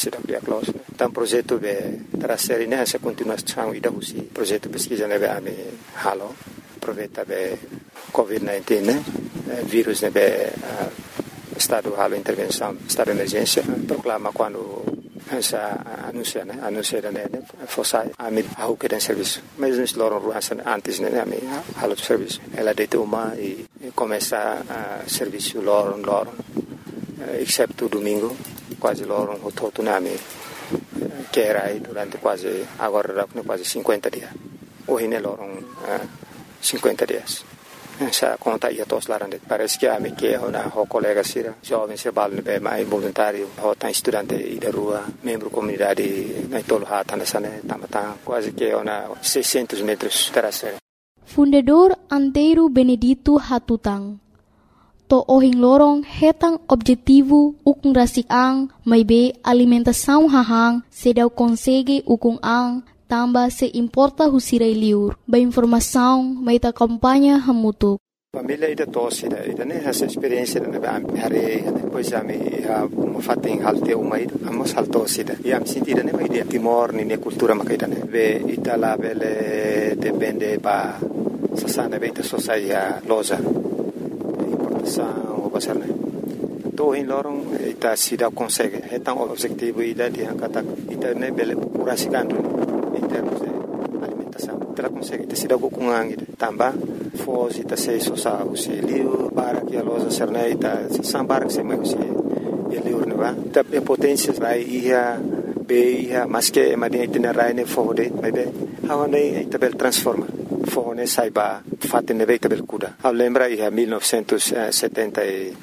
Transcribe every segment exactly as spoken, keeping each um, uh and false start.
sida pihak L O S. Então projeto be trazer ini essa continuação ida usi projeto pesquisa nebe ami halo aproveita be covid nineteen né vírus nebe estado halo intervenção estado de emergência proclama quando essa anuncia né anuncia né fossai ami ahu que tem serviço mas nós loron ruas antes né ami halo serviço ela deita uma e começa a serviço loron loron exceto domingo quase loron hototo nami que era aí durante quase agora quase cinquenta dias hoje né loron cinquenta dias essa conta ia todos lá parece que a me que uma o colega sira jovem se balne be mais voluntário o tá estudante da rua membro comunidade na tolo hata nessa né tamata quase que uma seiscentos metros terasa. Fundador Antero Benedito Hatutang to ohing lorong hetang objetivo ukung rasik ang may be alimentação hahang sedaw konsege ukung ang tamba se importa husiray liur ba informação may ta kampanya hamutuk. Família ida tosi da ida ne essa experiência na be hare depois ami ha mafating halte umai amos haltosi da e am sentida ne mai de timor ni ne cultura makaida ne be itala bele depende ba sasana be ta sosaia loza importação o basarne to in lorong ita sida consegue etang objetivo ida di angkata ita ne bele kurasikan em termos de alimentação. Ela consegue ter sido com angue também foz ita sei sosa o se liu para que a loja serneita sambar que se mais se liu ne va ta potência vai ia be ia mas que madia ita rai ne fode vai be hawane ita bel transforma fone saiba fatte ne veita bel kuda a lembra ia mil novecentos e setenta e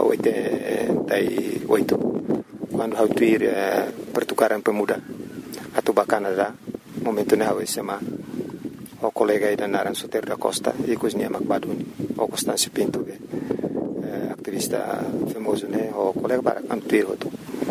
oito quando hau tuir pertukaran pemuda atau Canada momento ne hawe sema o colega ida naran Soter da Costa e cosnia Macbaduni o Constâncio Pinto be activista famoso ne o colega para antuir hoto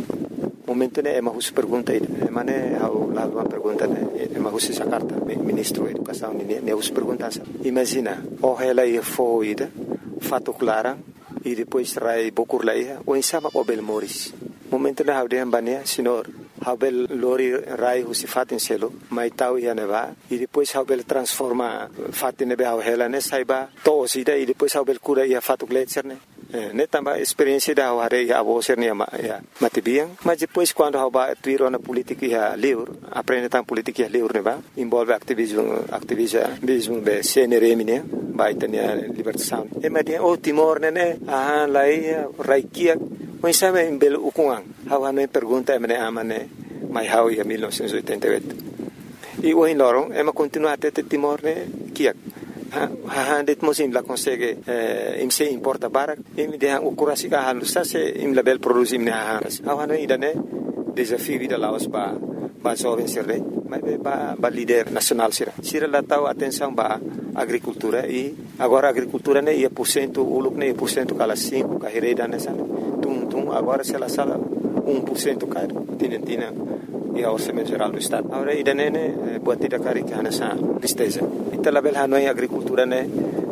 momento ne ema hus pergunta ida mane hau la uma pergunta ne ema hus essa carta ministro da educação ne ne hus pergunta imagina o ela e foi ida fato clara e depois rai bokur lai o insama o Belmoris momento ne hau de ambania senhor Habel lori rai husi fatin selo mai tau ia neva e depois habel transforma fatin nebe hela ne saiba to sida e depois habel cura ia fatu gletser ne ne tamba experiência da hare ia abo ser ne ya matibiang mas depois quando haba tuiro na política ia livre aprende tam política ia livre neva envolve ativismo ativismo be C N R M ne vai tenia libertação e madia o Timor ne ah lai raikia mas sabe em belo ukuang hawa ne pergunta emne amane mai hau ia mil novecentos e oitenta e oito e o in lorong ema continua até Timor ne kiak ha ha det mosim la consegue im se importa barak im de o kurasi ka halu sa se im label produce im ne ha hawa ne idane desafio vida laos ba ba jovem sirre mai ba ba líder nacional sira sira la tau atenção ba agricultura e agora agricultura ne ia por cento uluk ne por cento kala cinco ka hereda nessa tum tum agora se ela sala um por cento caro tinentina e a orçamento geral do estado agora ida nene buatida cari que nessa tristeza ita label hanoi agricultura ne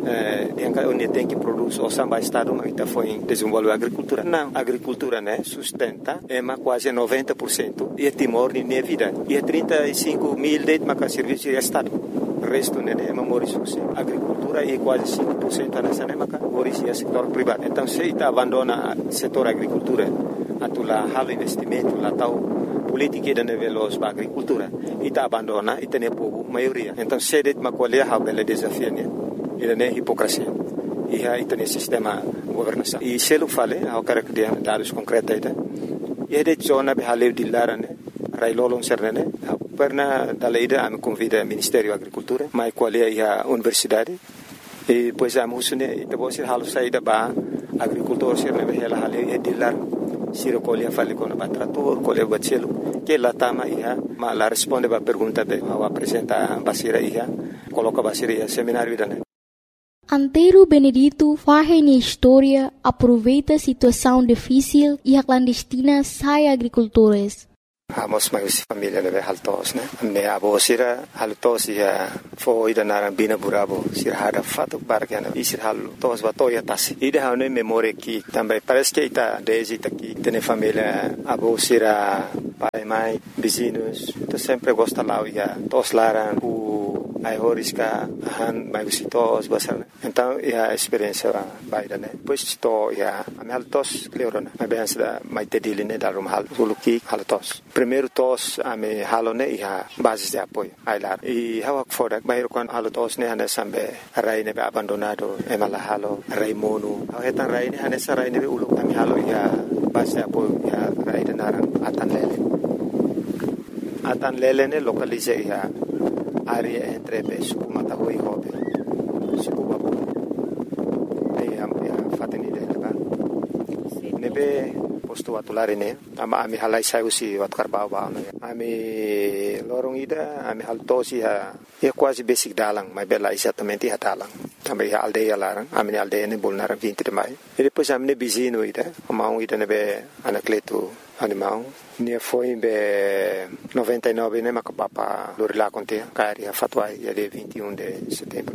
eh anche onde tem que produz o samba estado mas ita foi desenvolver agricultura não agricultura ne sustenta é ma quase noventa por cento e Timor ni ne vida e trinta e cinco mil de ma serviço de estado resto ne é Mauriço agricultura e quase cinco por cento nessa ne ma Mauriço é setor privado então se ita abandona setor agricultura atula halo investimento la tau politica da nevelos ba agricultura ita abandona ita ne povo maioria então se det ma qual é a bela desafio ne ida ne hipocrisia e a ita ne sistema governação e se lo fale ao cara que dá dados concretos ida e det zona be hale dillarane rai lolon sernene perna da leida am convida Ministério Agricultura mai qual é a universidade e pois a musune ita bosir halo saída ba agricultor serne be hela hale e dillar siro colia fale con batrator colia bacelo che la tama ia ma la risponde ba pergunta be wa presenta basira ia coloca basira ia seminário da Antero Benedito faz na história aproveita a situação difícil e a clandestina sai agricultores Amos mais família leve haltos né. Ne abo sira haltos ya fo ida narang bina burabo sira hada fato barkana isir halu tos bato ya tas. Ida hane memória que também parece que ita desde aqui tem família abo sira pai mãe vizinhos. Tu sempre gosta lá ya tos laran o ai horiska han mai visitos basar. Então ya experiência baida né. Pois to ya ame haltos cleorona. Mas bem da mai tedili né darum hal suluki haltos. Primeiro tos ame halone ia basis de apoio ailar e hawak fodak bayro kon halotos ne hane sambe rai ne abandonado e mala halo rai monu hetan rai ne hane sarai ne ulu ame halo ia basis de apoio ia rai de naran atan lele atan lele ne localize ia area entre besu mata hoi hobe suku babu e am ia fateni de ba nebe posto atulare ne ama ami halai sai usi wat karbau ba no ami lorong ida ami haltosi ha ya quasi basic dalang mai bela exatamente ha dalang também ha aldeia larang ami aldeia ne bolnar vinte de mai e depois ami ne bizino ida amau ida ne be anacleto animal ne foi be noventa e nove ne makapapa lorila contea cari ha fatwai ya de vinte e um de setembro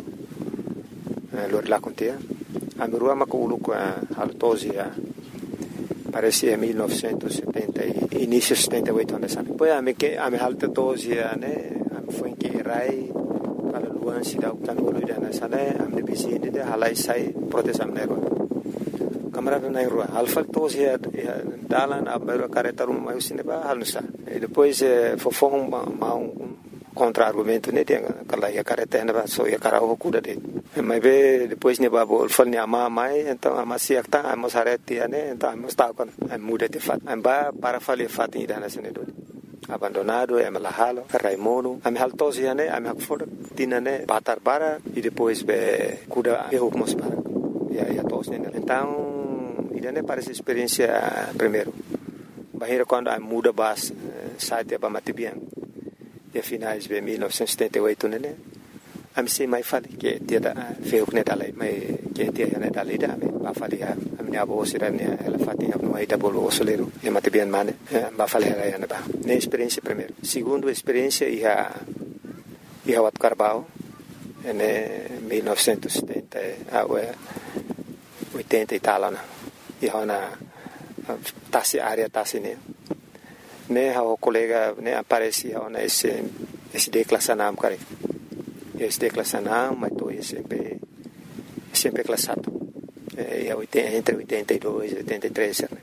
lorila contea ami rua makulu com haltosi ha parecia mil novecentos e setenta e início setenta e oito anos. Depois a me que a me alta doze né, a me foi que rai para luan se dá o tanolo de na sala, a me visita de halai sai proteção nego. Câmara na rua, alfa doze é dalan a mero careta um mais cinema halsa. E depois fofo um um contra-argumento né, tem aquela ia careta na só ia cara o cuida de. Mas be depois ne babo fal ni ama mai então ama siak ta amos areti ane então amos ta kon am muda de fat am ba para fali fat ni dana sene do abandonado am la halo raimono am haltosi ane am hakfor tinane batar bara e depois be kuda e hukmos para ya ya tos ne então idane parece experiência primeiro bahira quando am muda bas site ba matibian e finais be mil novecentos e setenta e oito né am se mai fali que dia da feu ne dalai mai que dia ne dalai da ba fali a minha avó sira ne ela fati a mai da bolo osoleiro e mate bien mane ba fali ela ya ba ne experiência primeiro segundo experiência ia ia wat carbao ne mil novecentos e setenta a oitenta e tal na ia na tasi área tasi ne ne ha o colega ne aparecia na esse esse declassanam cara esse declassanam mas tô sempre sempre classado é entre oitenta e dois e oitenta e três né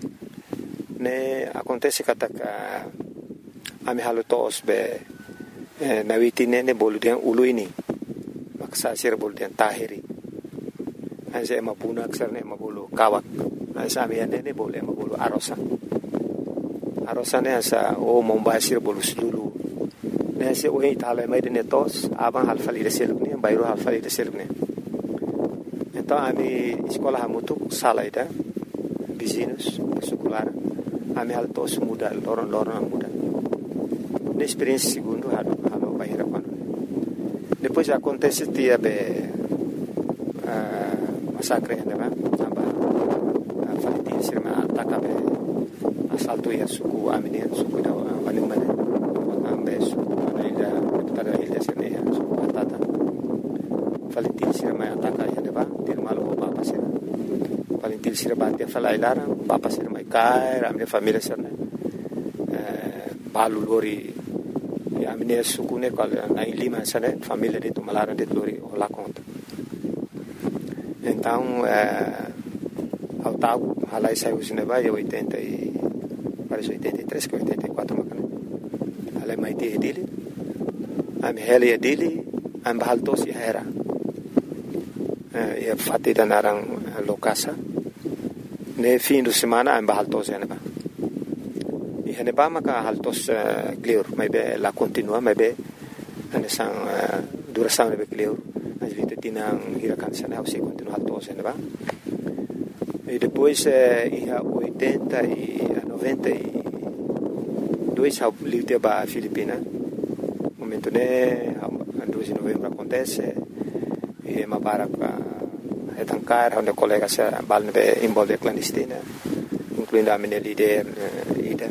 ne acontece que a a me halo tos be na vitine ne boludian uluini maksa sir boludian tahiri asa ema puna aksar ne mabulu kawak asa me ne bolu mabulu arosa arosa ne asa o mombasir bolu sulu ne se o itala mai de netos aban halfali de selune bayro halfali de selune então a mi escola muito sala ida vizinhos escolar a mi altos muda loron loron muda ne experiência segundo halo halo bayra quando depois acontece tia be massacre né aba faliti sirma ataka be assalto ya suku amine suku da wani mane ambe suku ida pada ida sirne suku patata faliti sirma ataka ya deba dirmalo bapa sir faliti sirma te falailara bapa sir mai kai amne família sirne balu lori ya amine suku ne kal na lima sane família de tumalara de lori ola conta então ao tal halai saiu cinema e oitenta e parece oitenta e três que oitenta e quatro macane halai mai te dele am hele dele am balto si era e fatti da narang lokasa ne fim de semana am balto se neba e neba maka haltos clear mai be la continua mai be ane sang duração be clear as vite tinang hirakan sana se continua haltos se neba e depois ia oitenta e noventa e dois ao livre ba Filipina momento né dois de novembro acontece e uma barca é tancar onde colega se balne be involve clandestina incluindo a minha líder ida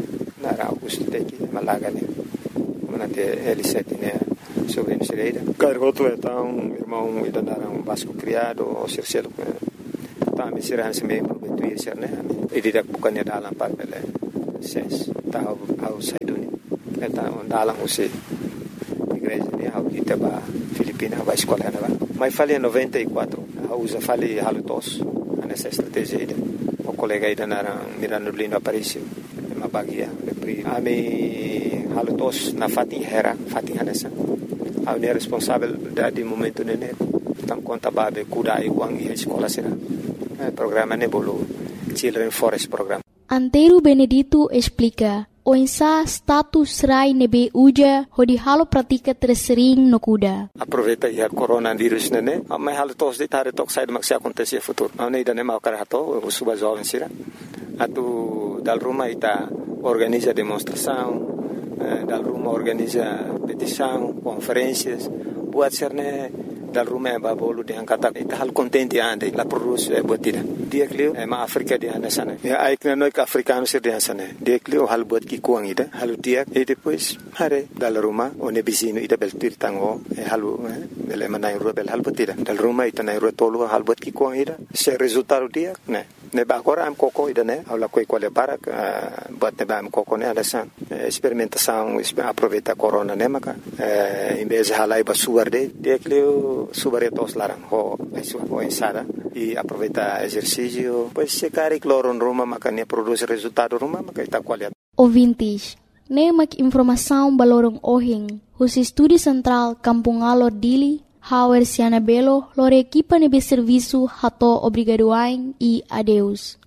era Augusto Teki, Malaga, né? Manate L sete, né? Sobre Nicereira. Cargoto é tão irmão e danara um vasco criado, o Circelo, tá me será nesse meio para betuir ser, né? E diria que bukannya dalam par bele ses, tá ao saiduni, é tá dalam você igreja né? Ao kita ba Filipina ba escola né? Ba. Mas falei em noventa e quatro, a usa falei halutos, nessa estratégia aí, o colega aí danara Mirano Lindo apareceu, uma bagia, a me halutos na Fatin Hera, Fatin Hanessa. A unidade responsável de momento nene tam conta babe kuda e wang e escola será programa nebolo Children Forest Program. Antero Benedito explica o insa status rai nebe uja hodi halo pratika tersering no kuda. Aproveita ya coronavírus nene mas halo tos de tare tok sai de maxi acontecer futuro. Ani dane mau karato o suba jovem será. Atu dal Roma ita organiza demonstração dal Roma organiza petição, conferências, buat serne dal Roma ba bolu de angkata ita hal contente ande la produz e botida. Dia klio e ma Afrika de anda sana. Ya ai kna noi africano ser de sana. Dia klio hal bot ki kuang ida, hal dia e depois hare dal Roma o ne bisino ida bel tirtango e halu ele manai rebel hal botida. Dal Roma ita nai retolo hal bot ki kuang ida. Se resultado dia, ne. Ne ba agora am coco ida ne, aula coi quale para bot ne ba am coco ne anda san. Experimentação, aproveita corona ne maka. Em vez de halai ba suarde, dia klio subare tos larang ho ho ensada e aproveita exercício, pois se cari cloro em Roma maka ne produz resultado Roma maka ita qualidade. Ouvintes, ne mak informação balorong ohing, os estúdio central Kampung Alor Dili, Hauer Siana Belo, lor equipa nebe serviço hato obrigadoain e adeus.